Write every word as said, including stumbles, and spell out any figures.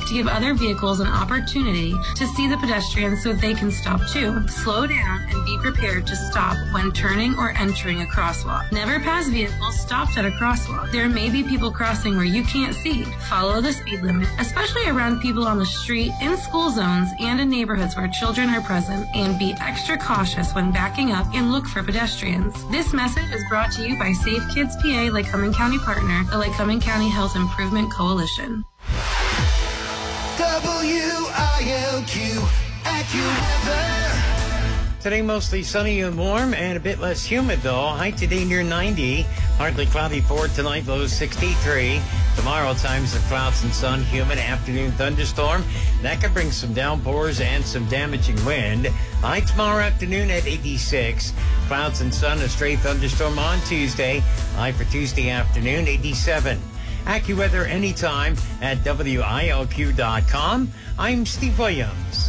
to give other vehicles an opportunity to see the pedestrians so they can stop too. Slow down and be prepared to stop when turning or entering a crosswalk. Never pass vehicles stopped at a crosswalk. There may be people crossing where you can't see. Follow the speed limit, especially around people on the street, in school zones, and in neighborhoods where children are present, and be extra cautious when backing up and look for pedestrians. This message is brought to you by Safe Kids P A, Lycoming County partner, the Lycoming County Health Improvement Coalition. W I L Q, AccuWeather. Today mostly sunny and warm and a bit less humid though. High today near ninety. Partly cloudy for tonight, low sixty-three. Tomorrow times of clouds and sun, humid afternoon thunderstorm. That could bring some downpours and some damaging wind. High tomorrow afternoon at eighty-six. Clouds and sun, a stray thunderstorm on Tuesday. High for Tuesday afternoon, eighty-seven. AccuWeather anytime at W I L Q dot com. I'm Steve Williams.